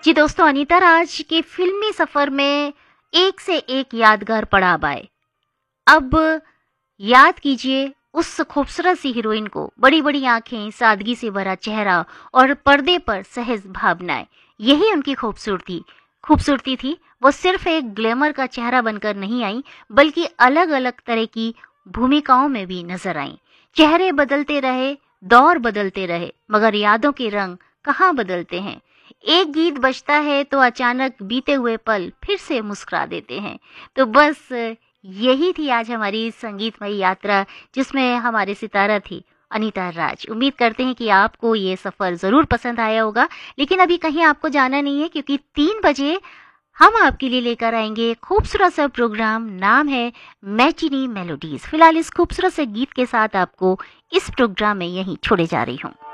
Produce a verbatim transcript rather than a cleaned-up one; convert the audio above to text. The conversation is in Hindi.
जी दोस्तों, अनीता राज के फिल्मी सफर में एक से एक यादगार पड़ाव आए। अब याद कीजिए उस खूबसूरत सी हीरोइन को, बड़ी-बड़ी आँखें, सादगी से भरा चेहरा और पर्दे पर सहज भावनाएँ। यही उनकी खूबसूरती खूबसूरती थी। वो सिर्फ एक ग्लैमर का चेहरा बनकर नहीं आईं, बल्कि अलग-अलग तरह की भूमिकाओं में भी नज़र आईं। चेहरे बदलते रहे, दौर बदलते रहे, मगर यादों के रंग कहाँ बदलते हैं। एक गीत बजता है तो अचानक बीते हुए पल फिर से मुस्कुरा देते हैं। तो बस यही थी आज हमारी संगीतमयी यात्रा, जिसमें हमारे सितारा थी अनीता राज। उम्मीद करते हैं कि आपको ये सफ़र ज़रूर पसंद आया होगा। लेकिन अभी कहीं आपको जाना नहीं है, क्योंकि तीन बजे हम आपके लिए लेकर आएंगे खूबसूरत सा प्रोग्राम, नाम है मैटिनी मेलोडीज। फिलहाल इस खूबसूरत से गीत के साथ आपको इस प्रोग्राम में यहीं छोड़े जा रही हूँ।